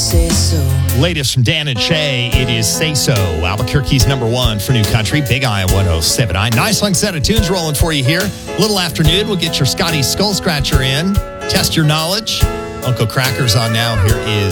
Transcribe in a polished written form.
say so. Latest from Dan and Shay, it is Say So, Albuquerque's #1 for new country, Big Eye 107.9. Nice long set of tunes rolling for you here. Little afternoon, we'll get your Scotty Skull Scratcher in, test your knowledge. Uncle Cracker's on now. Here is